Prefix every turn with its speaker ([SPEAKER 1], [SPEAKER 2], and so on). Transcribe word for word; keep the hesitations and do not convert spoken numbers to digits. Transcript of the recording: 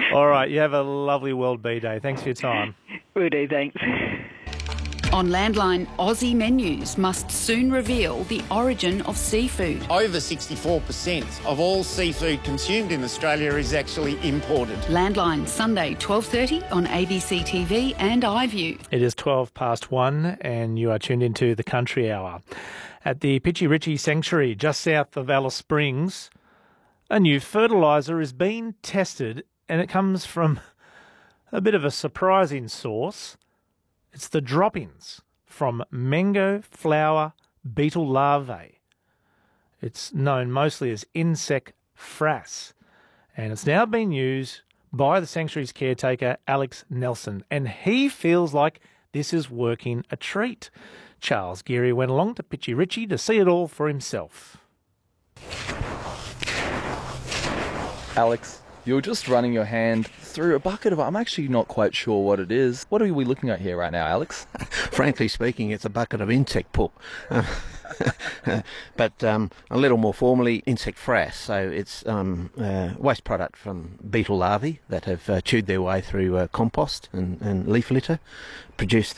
[SPEAKER 1] All right, you have a lovely World Bee Day. Thanks for your time.
[SPEAKER 2] Will do, thanks.
[SPEAKER 3] On Landline, Aussie menus must soon reveal the origin of seafood.
[SPEAKER 4] Over sixty-four percent of all seafood consumed in Australia is actually imported.
[SPEAKER 3] Landline, Sunday, twelve thirty on A B C T V and iView.
[SPEAKER 1] It is twelve past one and you are tuned into the Country Hour. At the Pitchy Ritchie Sanctuary, just south of Alice Springs, a new fertiliser is being tested and it comes from a bit of a surprising source. It's the droppings from mango flower beetle larvae. It's known mostly as insect frass, and it's now been used by the sanctuary's caretaker, Alex Nelson, and he feels like this is working a treat. Charles Geary went along to Pitchy Ritchie to see it all for himself.
[SPEAKER 5] Alex, you're just running your hand through a bucket of... I'm actually not quite sure what it is. What are we looking at here right now, Alex?
[SPEAKER 6] Frankly speaking, it's a bucket of insect poop. Uh, but um, a little more formally, insect frass. So it's um, uh, waste product from beetle larvae that have uh, chewed their way through uh, compost and, and leaf litter, produced